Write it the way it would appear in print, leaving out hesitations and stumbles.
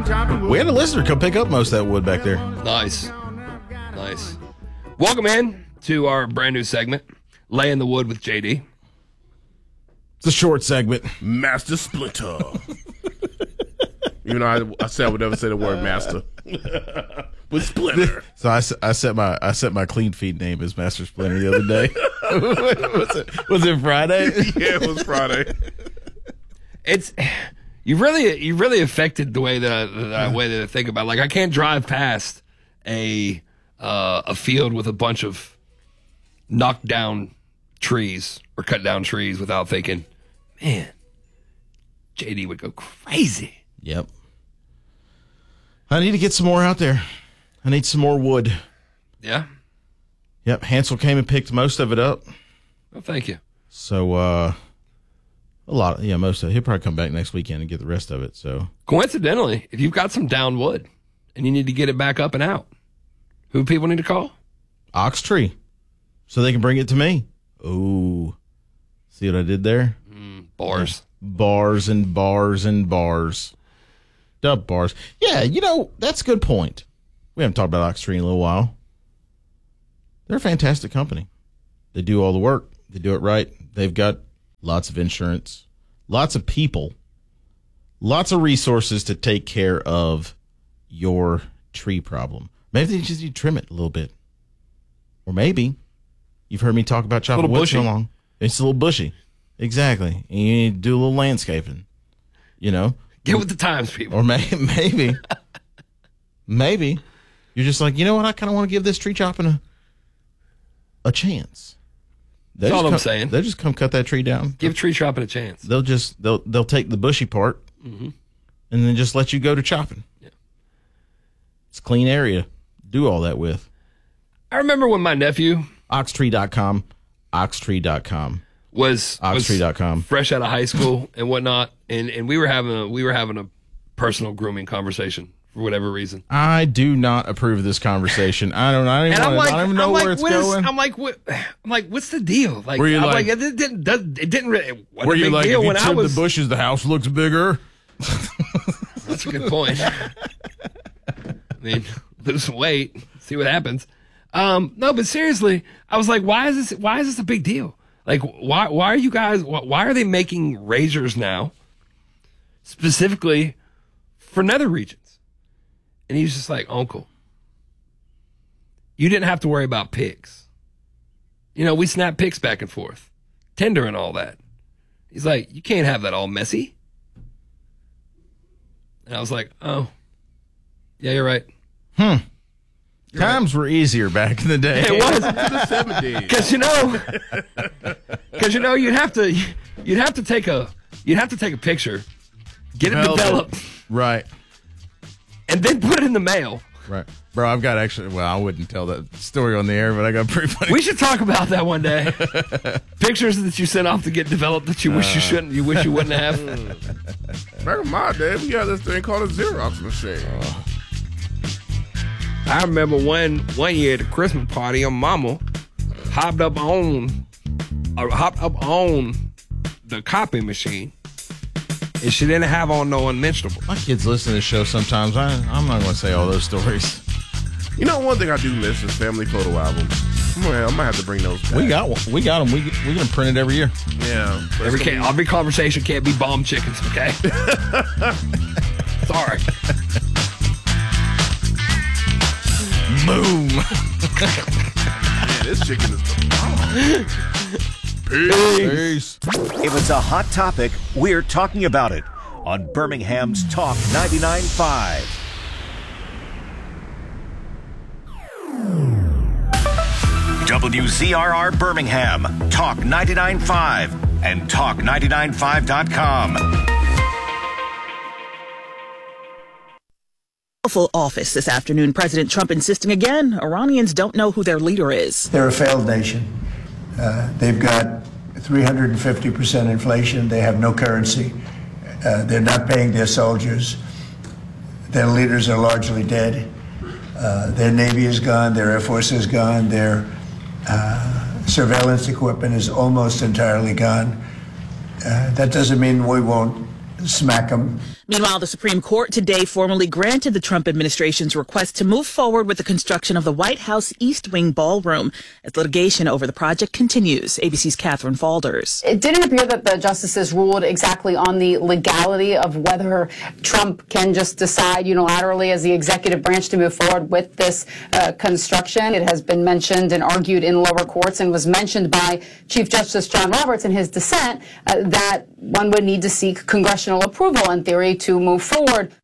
We had a listener come pick up most of that wood back there. Nice. Welcome in to our brand new segment, Lay in the Wood with JD. It's a short segment. Master Splinter. Even though I said I would never say the word master. With Splinter. So I set my clean feed name as Master Splinter the other day. Was it Friday? Yeah, it was Friday. You really affected the way that I think about it. Like, I can't drive past a field with a bunch of knocked down trees or cut down trees without thinking, man, JD would go crazy. Yep. I need to get some more out there. I need some more wood. Yeah? Yep. Hansel came and picked most of it up. Well, thank you. So, most of it. He'll probably come back next weekend and get the rest of it. So, coincidentally, if you've got some down wood and you need to get it back up and out, who people need to call? Ox Tree. So they can bring it to me. Ooh. See what I did there? Bars. Bars and bars and bars. Dub bars. Yeah, that's a good point. We haven't talked about Ox Tree in a little while. They're a fantastic company. They do all the work. They do it right. They've got lots of insurance, lots of people, lots of resources to take care of your tree problem. Maybe they just need to trim it a little bit. Or maybe you've heard me talk about chopping wood so long. It's a little bushy. Exactly. And you need to do a little landscaping. Get with the times, people. Or maybe you're just like, you know what? I kind of want to give this tree chopping a chance. That's all I'm saying. They'll just come cut that tree down. Give tree chopping a chance. They'll take the bushy part and then just let you go to chopping. Yeah. It's a clean area. Do all that with. I remember when my nephew Oxtree.com was Oxtree.com fresh out of high school and whatnot, and we were having a personal grooming conversation for whatever reason. I do not approve of this conversation. I don't even know where it's going. I'm like, what's the deal? Like, were you it didn't really. Were you like, if you trim the bushes, the house looks bigger? That's a good point. I mean, lose some weight, see what happens. No, but seriously, I was like, why is this a big deal? Like, why are you guys? Why are they making razors now, specifically for nether regions? And he's just like, Uncle, you didn't have to worry about pics. We snap pics back and forth, Tinder and all that. He's like, you can't have that all messy. And I was like, oh, yeah, you're right. Times were easier back in the day. It was the 70s. Because you'd have to take a picture, get it developed, right, and then put it in the mail. Right, bro. I've got I wouldn't tell that story on the air, but I got pretty funny. We should talk about that one day. Pictures that you sent off to get developed that you wish you wouldn't have. Back in my day, we had this thing called a Xerox machine. I remember one year at a Christmas party, your mama hopped up on the copy machine, and she didn't have on no unmentionable. My kids listen to this show sometimes. I'm not going to say all those stories. One thing I do miss is family photo albums. I might have to bring those back. We got one. We got them. We're going to print it every year. Yeah. Every conversation can't be bomb chickens, okay? Sorry. Boom. Man, this chicken is the bomb. Peace. If it's a hot topic, we're talking about it on Birmingham's Talk 99.5. WZRR Birmingham, Talk 99.5, and Talk995.com. Office this afternoon, President Trump insisting again Iranians don't know who their leader is. They're a failed nation. They've got 350% inflation. They have no currency. They're not paying their soldiers. Their leaders are largely dead. Their Navy is gone. Their Air Force is gone. Their surveillance equipment is almost entirely gone. That doesn't mean we won't smack them. Meanwhile, the Supreme Court today formally granted the Trump administration's request to move forward with the construction of the White House East Wing Ballroom as litigation over the project continues. ABC's Catherine Falders. It didn't appear that the justices ruled exactly on the legality of whether Trump can just decide unilaterally as the executive branch to move forward with this construction. It has been mentioned and argued in lower courts and was mentioned by Chief Justice John Roberts in his dissent that one would need to seek congressional approval in theory to move forward